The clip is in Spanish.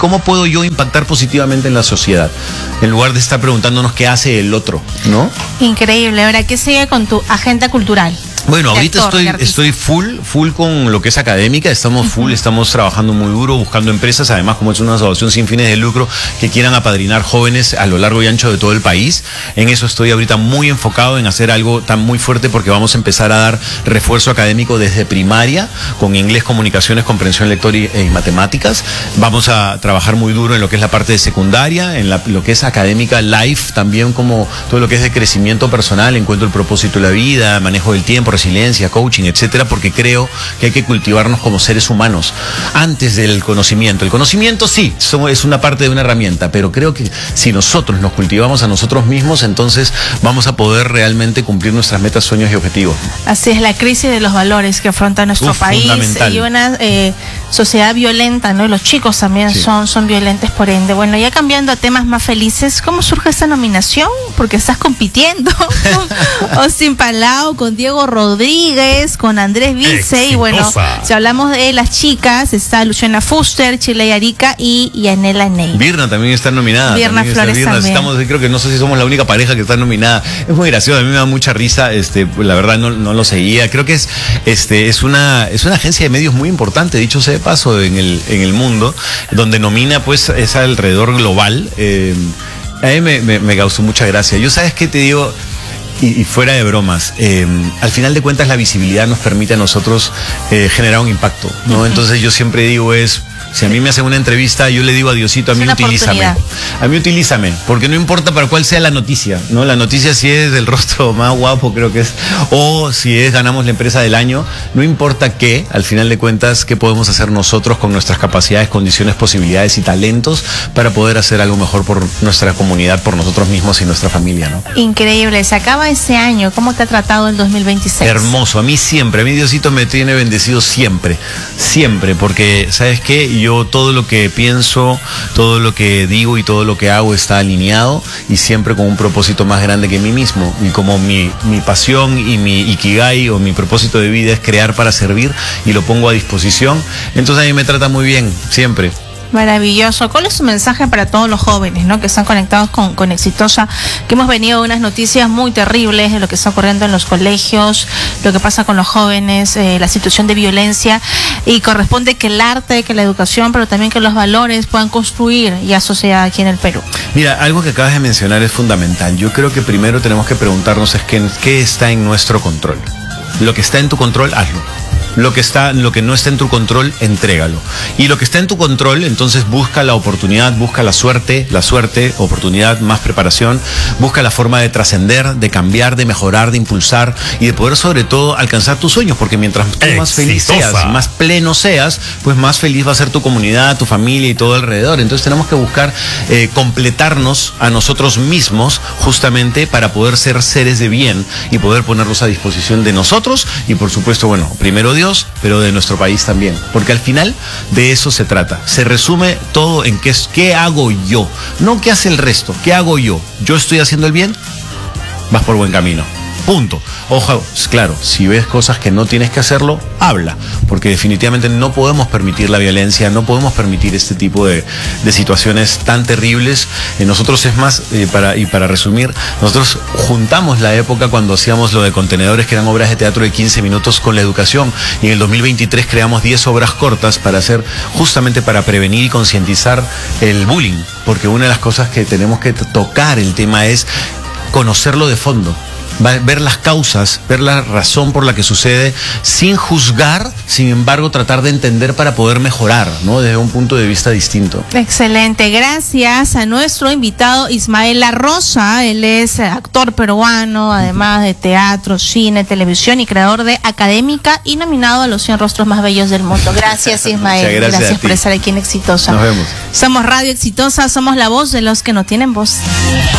cómo puedo yo impactar positivamente en la sociedad, en lugar de estar preguntándonos qué hace el otro, ¿no? Increíble. Ahora, ¿qué sigue con tu agenda cultural? Bueno, ahorita estoy full con lo que es académica, estamos trabajando muy duro, buscando empresas, además como es una asociación sin fines de lucro, que quieran apadrinar jóvenes a lo largo y ancho de todo el país. En eso estoy ahorita muy enfocado en hacer algo tan muy fuerte, porque vamos a empezar a dar refuerzo académico desde primaria, con inglés, comunicaciones, comprensión lectora y matemáticas. Vamos a trabajar muy duro en lo que es la parte de secundaria, en lo que es académica, life, también como todo lo que es de crecimiento personal, encuentro el propósito de la vida, manejo del tiempo, resiliencia, coaching, etcétera, porque creo que hay que cultivarnos como seres humanos antes del conocimiento. El conocimiento sí, es una parte de una herramienta, pero creo que si nosotros nos cultivamos a nosotros mismos, entonces vamos a poder realmente cumplir nuestras metas, sueños y objetivos. Así es, la crisis de los valores que afronta nuestro país y una sociedad violenta, ¿no? Y los chicos también son violentos, por ende. Bueno, ya cambiando a temas más felices, ¿cómo surge esta nominación? Porque estás compitiendo con Austin Palau, con Diego Rodríguez, con Andrés Vilce, y bueno, si hablamos de las chicas, está Luciana Fuster, Chile Arica y Yanela Ney. Virna también está nominada. Virna Flores también. Creo que no sé si somos la única pareja que está nominada. Es muy gracioso, a mí me da mucha risa, la verdad no lo seguía. Creo que es una agencia de medios muy importante, dicho sea de paso, en el mundo, donde nomina, pues, es alrededor global. A mí me causó mucha gracia. Yo, ¿sabes qué te digo? Y fuera de bromas, al final de cuentas la visibilidad nos permite a nosotros generar un impacto, ¿no? Entonces yo siempre digo si a mí me hacen una entrevista, yo le digo a Diosito, a mí utilízame. A mí utilízame, porque no importa para cuál sea la noticia, ¿no? La noticia, si es del rostro más guapo, creo que es, o si es ganamos la empresa del año, no importa qué, al final de cuentas, qué podemos hacer nosotros con nuestras capacidades, condiciones, posibilidades y talentos para poder hacer algo mejor por nuestra comunidad, por nosotros mismos y nuestra familia, ¿no? Increíble, se acaba ese año, ¿cómo te ha tratado el 2026? Hermoso, a mí Diosito me tiene bendecido siempre, porque, ¿sabes qué? Yo todo lo que pienso, todo lo que digo y todo lo que hago está alineado y siempre con un propósito más grande que mí mismo. Y como mi pasión y mi ikigai o mi propósito de vida es crear para servir y lo pongo a disposición, entonces a mí me trata muy bien, siempre. Maravilloso. ¿Cuál es su mensaje para todos los jóvenes, ¿no? Que están conectados con Exitosa? Que hemos venido de unas noticias muy terribles de lo que está ocurriendo en los colegios, lo que pasa con los jóvenes, la situación de violencia, y corresponde que el arte, que la educación, pero también que los valores puedan construir ya sociedad aquí en el Perú. Mira, algo que acabas de mencionar es fundamental. Yo creo que primero tenemos que preguntarnos qué está en nuestro control. Lo que está en tu control, hazlo. Lo que no está en tu control, entrégalo. Y lo que está en tu control, entonces busca la oportunidad, busca la suerte, oportunidad, más preparación, busca la forma de trascender, de cambiar, de mejorar, de impulsar y de poder sobre todo alcanzar tus sueños, porque mientras tú más feliz seas, más pleno seas, pues más feliz va a ser tu comunidad, tu familia y todo alrededor. Entonces tenemos que buscar completarnos a nosotros mismos justamente para poder ser seres de bien y poder ponerlos a disposición de nosotros y por supuesto, bueno, primero Dios, pero de nuestro país también, porque al final de eso se trata. Se resume todo en qué hago yo, no qué hace el resto, qué hago yo. Yo estoy haciendo el bien, vas por buen camino. Punto. Ojo, claro, si ves cosas que no tienes que hacerlo, habla, porque definitivamente no podemos permitir la violencia, no podemos permitir este tipo de situaciones tan terribles. Nosotros es más, para resumir, nosotros juntamos la época cuando hacíamos lo de Contenedores, que eran obras de teatro de 15 minutos con la educación, y en el 2023 creamos 10 obras cortas para hacer, justamente para prevenir y concientizar el bullying, porque una de las cosas que tenemos que tocar el tema es conocerlo de fondo. Ver las causas, ver la razón por la que sucede, sin juzgar, sin embargo tratar de entender para poder mejorar, ¿no? Desde un punto de vista distinto. Excelente, gracias a nuestro invitado Ismael La Rosa. Él es actor peruano, además de teatro, cine, televisión y creador de Académica y nominado a los 100 rostros más bellos del mundo. Gracias, Ismael. Gracias por estar aquí en Exitosa. Nos vemos. Somos Radio Exitosa, somos la voz de los que no tienen voz.